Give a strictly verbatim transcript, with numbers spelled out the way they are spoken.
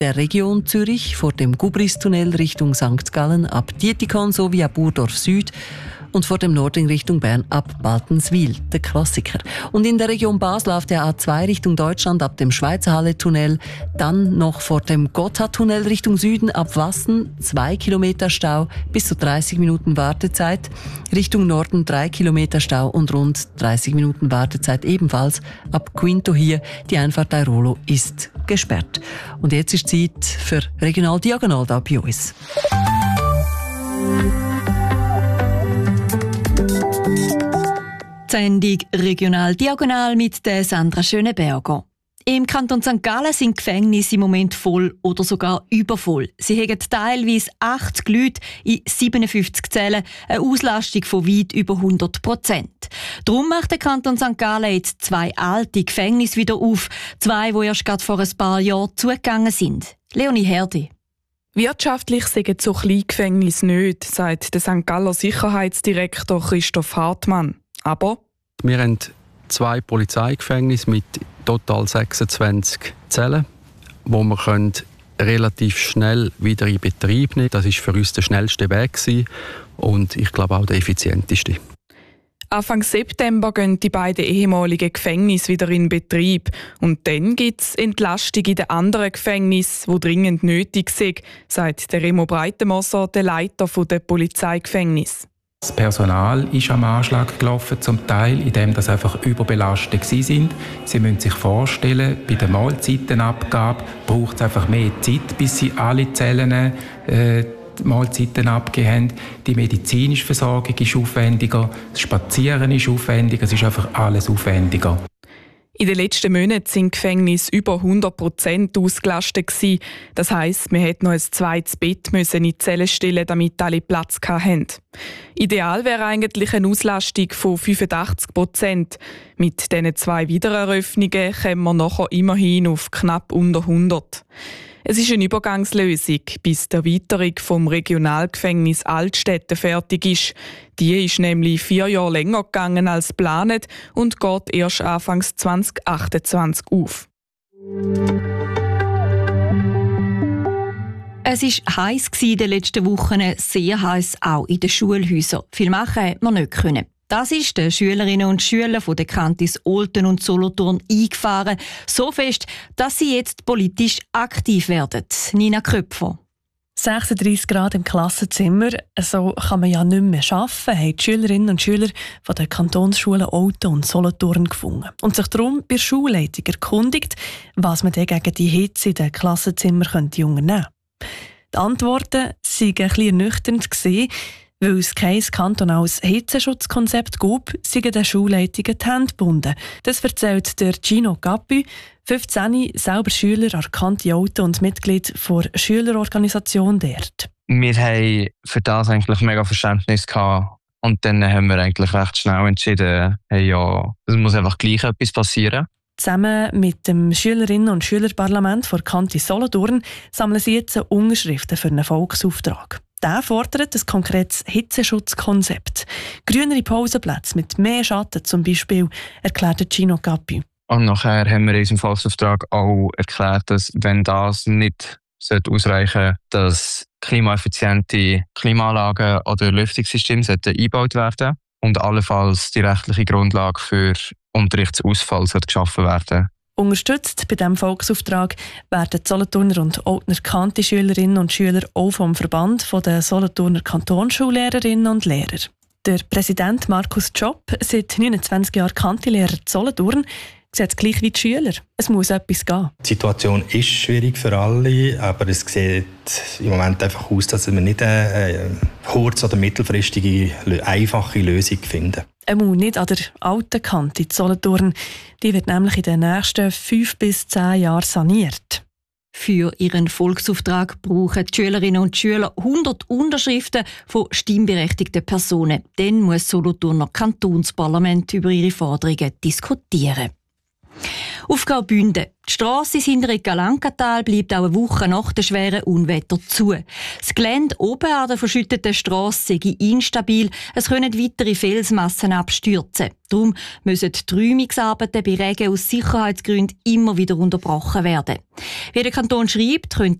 der Region Zürich vor dem Gubristunnel Richtung Sankt Gallen ab Dietikon sowie ab Urdorf Süd und vor dem Norden Richtung Bern ab Baltenswil, der Klassiker. Und in der Region Basel auf der A zwei Richtung Deutschland ab dem Schweizerhalle-Tunnel, dann noch vor dem Gotthardtunnel Richtung Süden ab Wassen, zwei Kilometer Stau, bis zu dreißig Minuten Wartezeit. Richtung Norden drei Kilometer Stau und rund dreißig Minuten Wartezeit ebenfalls ab Quinto hier. Die Einfahrt Airolo ist gesperrt. Und jetzt ist Zeit für Regional Diagonal da bei uns. Die Sendung Regional Diagonal mit der Sandra Schöneberger. Im Kanton Sankt Gallen sind die Gefängnisse im Moment voll oder sogar übervoll. Sie haben teilweise achtzig Leute in siebenundfünfzig Zellen, eine Auslastung von weit über hundert Prozent. Darum macht der Kanton Sankt Gallen jetzt zwei alte Gefängnisse wieder auf, zwei, die erst gerade vor ein paar Jahren zugegangen sind. Leonie Herdi. Wirtschaftlich sind so kleine Gefängnisse nicht, sagt der Sankt Galler Sicherheitsdirektor Christoph Hartmann. Aber wir haben zwei Polizeigefängnisse mit total sechsundzwanzig Zellen, wo wir können relativ schnell wieder in Betrieb nehmen. Das war für uns der schnellste Weg und ich glaube auch der effizienteste. Anfang September gehen die beiden ehemaligen Gefängnisse wieder in Betrieb. Und dann gibt es Entlastung in den anderen Gefängnissen, die dringend nötig sind, sagt der Remo Breitenmoser, der Leiter der Polizeigefängnisse. Das Personal ist am Anschlag gelaufen, zum Teil, indem das einfach überbelastet waren. Sie müssen sich vorstellen, bei der Mahlzeitenabgabe braucht es einfach mehr Zeit, bis sie alle Zellen äh, die Mahlzeiten abgegeben haben. Die medizinische Versorgung ist aufwendiger, das Spazieren ist aufwendiger, es ist einfach alles aufwendiger. In den letzten Monaten sind Gefängnisse über hundert Prozent ausgelastet gewesen. Das heisst, man hätte noch ein zweites Bett müssen in die Zelle stellen, damit alle Platz hatten. Ideal wäre eigentlich eine Auslastung von fünfundachtzig Prozent. Mit diesen zwei Wiedereröffnungen kommen wir nachher immerhin auf knapp unter hundert. Es ist eine Übergangslösung, bis die Erweiterung vom Regionalgefängnis Altstädte fertig ist. Die ist nämlich vier Jahre länger gegangen als geplant und geht erst Anfang zwanzig achtundzwanzig auf. Es war heiß in den letzten Wochen, sehr heiß auch in den Schulhäusern. Viel machen konnte man nicht können. Das ist den Schülerinnen und Schülern von den Kantis Olten und Solothurn eingefahren. So fest, dass sie jetzt politisch aktiv werden. Nina Köpfer. sechsunddreissig Grad im Klassenzimmer, so kann man ja nicht mehr arbeiten, haben die Schülerinnen und Schüler von den Kantonsschulen Olten und Solothurn gefunden. Und sich darum bei der Schulleitung erkundigt, was man gegen die Hitze in den Klassenzimmern könnte unternehmen könnte. Die Antworten waren ein bisschen ernüchternd gewesen. Weil es kein kantonales Hitzeschutzkonzept gab, sind den Schulleitungen die Hände gebunden. Das erzählt der Gino Gappi, fünfzehn, selber Schüler an Kanti Olten und Mitglied der Schülerorganisation dort. Wir haben für das eigentlich mega Verständnis gehabt. Und dann haben wir eigentlich recht schnell entschieden, hey, ja, es muss einfach gleich etwas passieren. Zusammen mit dem Schülerinnen- und Schülerparlament von Kanti Solothurn sammeln sie jetzt Unterschriften für einen Volksauftrag. Der fordert ein konkretes Hitzeschutzkonzept. Grünere Pausenplätze mit mehr Schatten zum Beispiel, erklärte Gino Gappi. Und nachher haben wir in unserem Volksauftrag auch erklärt, dass wenn das nicht ausreichen sollte, dass klimaeffiziente Klimaanlagen oder Lüftungssysteme eingebaut werden und allenfalls die rechtliche Grundlage für Unterrichtsausfall geschaffen werden. Unterstützt bei diesem Volksauftrag werden die Solothurner und Oltner Kanti-Schülerinnen und Schüler auch vom Verband der Solothurner Kantonsschullehrerinnen und Lehrer. Der Präsident Markus Job, seit neunundzwanzig Jahren Kanti-Lehrer in Solothurn, sieht es gleich wie die Schüler. Es muss etwas gehen. Die Situation ist schwierig für alle, aber es sieht im Moment einfach aus, dass wir nicht eine kurz- oder mittelfristige, einfache Lösung finden. Einmal nicht an der alten Kante in Solothurn. Die wird nämlich in den nächsten fünf bis zehn Jahren saniert. Für ihren Volksauftrag brauchen die Schülerinnen und Schüler hundert Unterschriften von stimmberechtigten Personen. Dann muss das Solothurner Kantonsparlament über ihre Forderungen diskutieren. Auf Graubünden. Die Strasse ins hintere Galankatal bleibt auch eine Woche nach den schweren Unwetter zu. Das Gelände oben an der verschütteten Strasse sei instabil, es können weitere Felsmassen abstürzen. Darum müssen die Räumungsarbeiten bei Regen aus Sicherheitsgründen immer wieder unterbrochen werden. Wie der Kanton schreibt, können